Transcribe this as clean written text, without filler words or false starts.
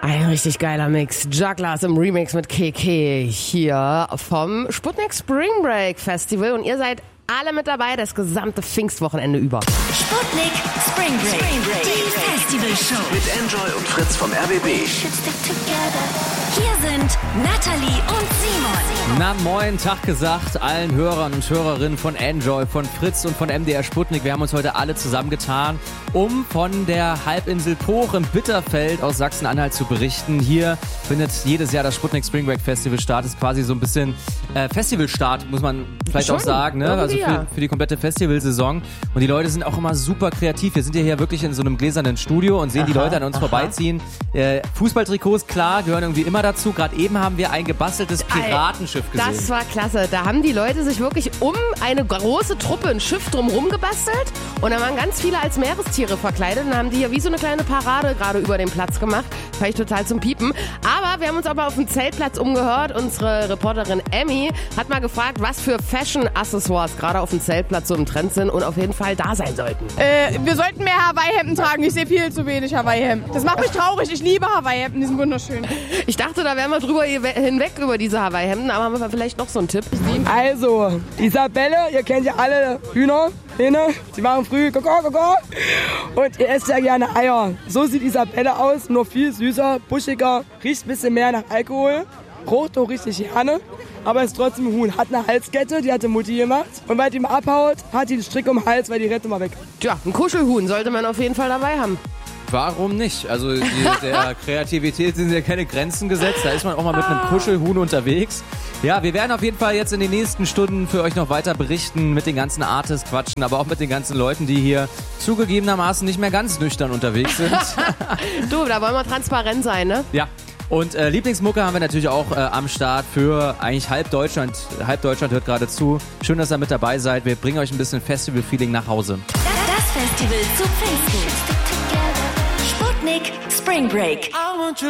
Ein richtig geiler Mix. Jugglers im Remix mit KK hier vom Sputnik Spring Break Festival. Und ihr seid alle mit dabei, das gesamte Pfingstwochenende über. Sputnik Spring Break, die Festivalshow. Mit Enjoy und Fritz vom RBB. Hier sind Nathalie und Simon. Na, moin, Tag gesagt allen Hörern und Hörerinnen von Enjoy, von Fritz und von MDR Sputnik. Wir haben uns heute alle zusammengetan, um von der Halbinsel Poch im Bitterfeld aus Sachsen-Anhalt zu berichten. Hier findet jedes Jahr das Sputnik Spring Break Festival statt. Ist quasi so ein bisschen Festivalstart, muss man vielleicht Schon, auch sagen, ne? Also ja. für die komplette Festivalsaison. Und die Leute sind auch immer super kreativ. Wir sind ja hier wirklich in so einem gläsernen Studio und sehen die Leute an uns vorbeiziehen. Fußballtrikots, klar, gehören irgendwie immer dazu. Gerade eben haben wir ein gebasteltes Piratenschiff gesehen. Das war klasse. Da haben die Leute sich wirklich um eine große Truppe ein Schiff drumherum gebastelt. Und da waren ganz viele als Meerestiere verkleidet. Und haben die hier wie so eine kleine Parade gerade über den Platz gemacht. Fand ich total zum Piepen. Aber wir haben uns aber auf dem Zeltplatz umgehört. Unsere Reporterin Emmy hat mal gefragt, was für Fashion-Accessoires gerade auf dem Zeltplatz so im Trend sind und auf jeden Fall da sein sollten. Wir sollten mehr Hawaii-Hemden tragen. Ich sehe viel zu wenig Hawaii-Hemden. Das macht mich traurig. Ich liebe Hawaii-Hemden. Die sind wunderschön. Ich dachte, da wären wir drüber hinweg über diese Hawaii-Hemden, aber haben wir vielleicht noch so einen Tipp? Also, Isabelle, ihr kennt ja alle Hühner, Hähne, sie machen früh Koko, Koko und ihr esst ja gerne Eier. So sieht Isabelle aus, nur viel süßer, buschiger, riecht ein bisschen mehr nach Alkohol, roch doch richtig gerne, aber ist trotzdem ein Huhn. Hat eine Halskette, die hatte Mutti gemacht und weil die mal abhaut, hat die den Strick um den Hals, weil die rennt immer weg. Tja, ein Kuschelhuhn sollte man auf jeden Fall dabei haben. Warum nicht? Also der Kreativität sind ja keine Grenzen gesetzt. Da ist man auch mal mit einem Kuschelhuhn unterwegs. Ja, wir werden auf jeden Fall jetzt in den nächsten Stunden für euch noch weiter berichten, mit den ganzen Artists quatschen, aber auch mit den ganzen Leuten, die hier zugegebenermaßen nicht mehr ganz nüchtern unterwegs sind. Du, da wollen wir transparent sein, ne? Ja. Und Lieblingsmucke haben wir natürlich auch am Start für eigentlich halb Deutschland. Halb Deutschland hört gerade zu. Schön, dass ihr mit dabei seid. Wir bringen euch ein bisschen Festival-Feeling nach Hause. Das Festival zu Pfingsten. Sputnik Spring Break.